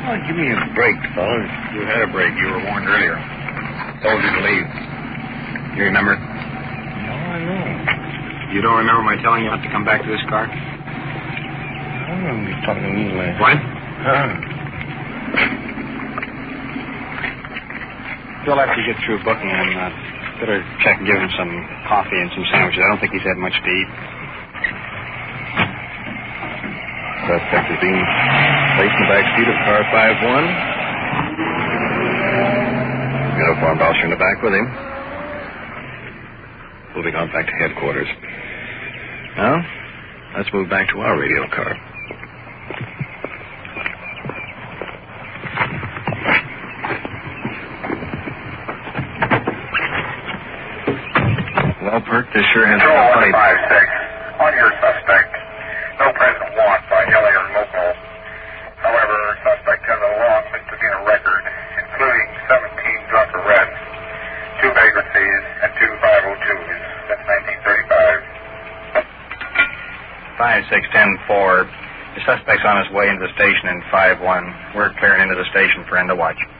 Oh, give me a break, fellas. You had a break. You were warned earlier. Told you to leave. You remember? No, I know. You don't remember my telling you not to come back to this car? I remember you talking to me last. What? Huh? Phil, after you get through booking him, better check and give him some coffee and some sandwiches. I don't think he's had much to eat. Suspect is being placed in the back seat of car 5-1. Uniformed officer in the back with him. Moving on back to headquarters. Now, let's move back to our radio car. Well, Perk, this sure has been a fight. 156. On your suspect, no present want by Elliot local. However, suspect has a long misdemeanor record, including 17 drunk arrests, 2 vagrancies, and 2 502s since 1935. 5-6-10-4. The suspect's on his way into the station in 5-1. We're clearing into the station for end of watch.